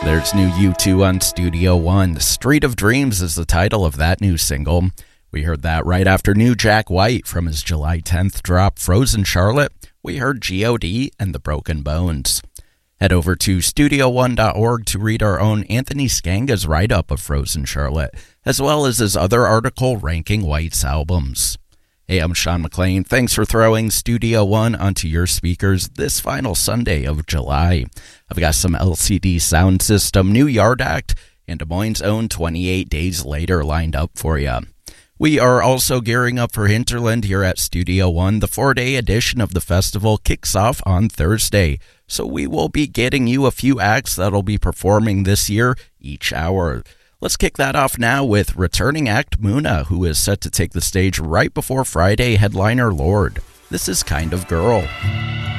There's new U2 on Studio One. Street of Dreams is the title of that new single. We heard that right after new Jack White from his July 10th drop, Frozen Charlotte. We heard G.O.D. and The Broken Bones. Head over to StudioOne.org to read our own Anthony Scanga's write-up of Frozen Charlotte, as well as his other article ranking White's albums. Hey, I'm Sean McLean. Thanks for throwing Studio One onto your speakers this final Sunday of July. I've got some LCD Sound System, New Yard Act, and Des Moines' own 28 Days Later lined up for you. We are also gearing up for Hinterland here at Studio One. The 4-day edition of the festival kicks off on Thursday, so we will be getting you a few acts that'll be performing this year each hour. Let's kick that off now with returning act Muna, who is set to take the stage right before Friday headliner Lorde. This is Kind of Girl.